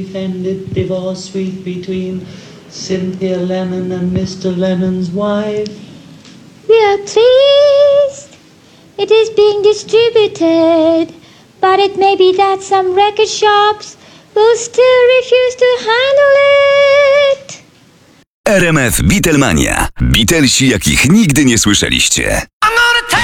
Ended divorce sweet between Cynthia Lennon and Mr. Lennon's wife. We are pleased it is being distributed, but it may be that some record shops will still refuse to handle it. RMF Beatlemania. Beatlesi, jakich nigdy nie słyszeliście.